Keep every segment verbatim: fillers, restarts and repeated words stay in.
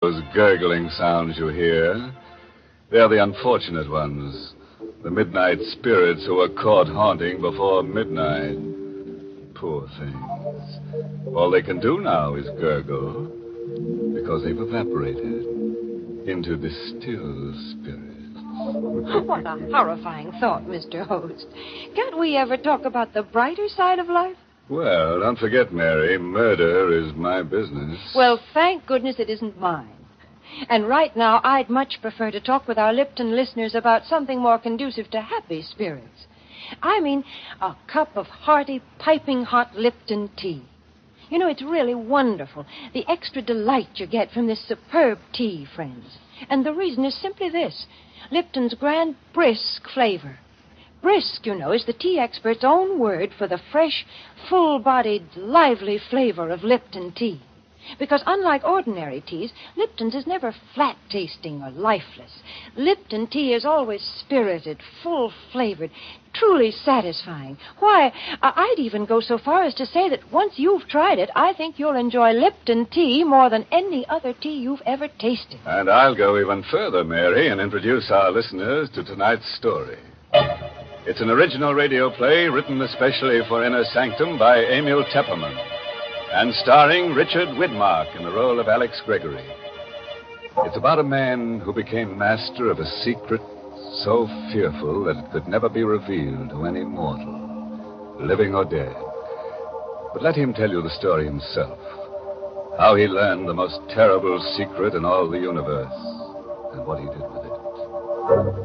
those gurgling sounds you hear. They're the unfortunate ones. The midnight spirits who were caught haunting before midnight. Poor things. All they can do now is gurgle because they've evaporated into distilled spirits. What a horrifying thought, Mister Host. Can't we ever talk about the brighter side of life? Well, don't forget, Mary, murder is my business. Well, thank goodness it isn't mine. And right now, I'd much prefer to talk with our Lipton listeners about something more conducive to happy spirits. I mean, a cup of hearty, piping hot Lipton tea. You know, it's really wonderful, the extra delight you get from this superb tea, friends. And the reason is simply this. Lipton's grand brisk flavor. Brisk, you know, is the tea expert's own word for the fresh, full-bodied, lively flavor of Lipton tea. Because unlike ordinary teas, Lipton's is never flat-tasting or lifeless. Lipton tea is always spirited, full-flavored, truly satisfying. Why, I'd even go so far as to say that once you've tried it, I think you'll enjoy Lipton tea more than any other tea you've ever tasted. And I'll go even further, Mary, and introduce our listeners to tonight's story. It's an original radio play written especially for Inner Sanctum by Emil Tepperman and starring Richard Widmark in the role of Alex Gregory. It's about a man who became master of a secret so fearful that it could never be revealed to any mortal, living or dead. But let him tell you the story himself, how he learned the most terrible secret in all the universe and what he did with it.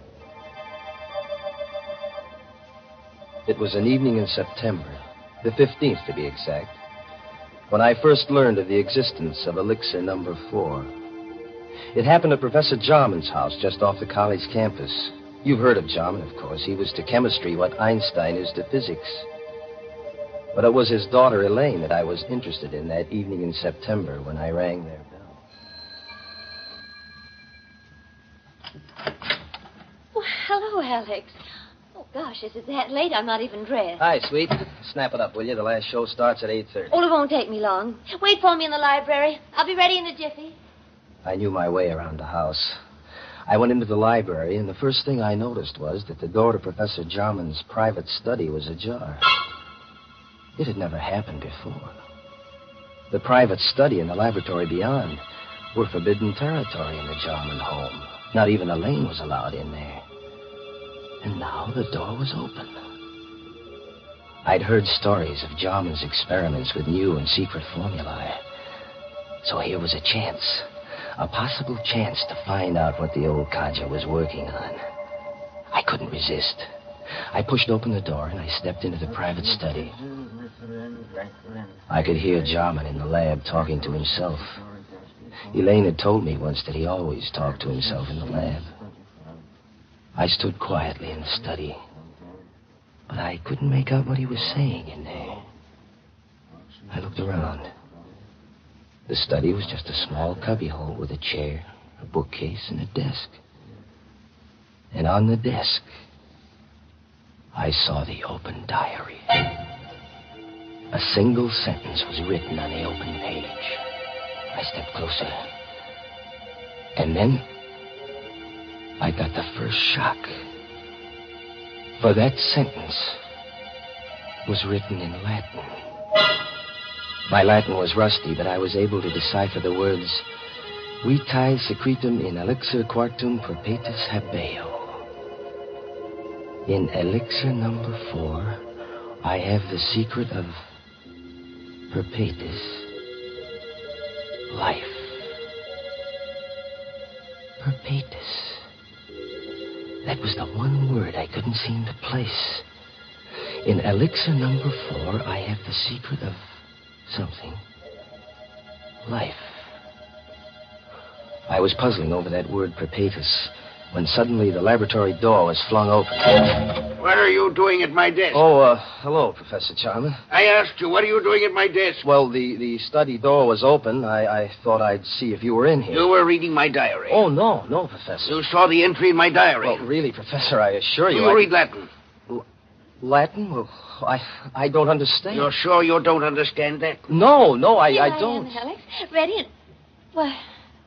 It was an evening in September, the fifteenth to be exact, when I first learned of the existence of elixir number four. It happened at Professor Jarman's house just off the college campus. You've heard of Jarman, of course. He was to chemistry what Einstein is to physics. But it was his daughter, Elaine, that I was interested in that evening in September when I rang their bell. Well, hello, Alex. Oh, gosh, is it that late? I'm not even dressed. Hi, sweet. Snap it up, will you? The last show starts at eight thirty. Oh, it won't take me long. Wait for me in the library. I'll be ready in a jiffy. I knew my way around the house. I went into the library, and the first thing I noticed was that the door to Professor Jarman's private study was ajar. It had never happened before. The private study and the laboratory beyond were forbidden territory in the Jarman home. Not even Elaine was allowed in there. And now the door was open. I'd heard stories of Jarman's experiments with new and secret formulae. So here was a chance, a possible chance to find out what the old codger was working on. I couldn't resist. I pushed open the door and I stepped into the private study. I could hear Jarman in the lab talking to himself. Elaine had told me once that he always talked to himself in the lab. I stood quietly in the study, but I couldn't make out what he was saying in there. I looked around. The study was just a small cubbyhole with a chair, a bookcase, and a desk. And on the desk, I saw the open diary. A single sentence was written on the open page. I stepped closer. And then I got the first shock. For that sentence was written in Latin. My Latin was rusty, but I was able to decipher the words, Vitae secretum in elixir quartum perpetus habeo. In elixir number four, I have the secret of perpetus, life. Perpetus. That was the one word I couldn't seem to place. In elixir number four, I have the secret of something. Life. I was puzzling over that word perpetus when suddenly the laboratory door was flung open. What are you doing at my desk? Oh, uh, hello, Professor Jarman. I asked you, what are you doing at my desk? Well, the, the study door was open. I, I thought I'd see if you were in here. You were reading my diary. Oh, no, no, Professor. You saw the entry in my diary. Well, really, Professor, I assure you... Do you I... read Latin? L- Latin? Well, I I don't understand. You're sure you don't understand that? No, no, I, Here I don't. I am, Alex. Ready and... Why,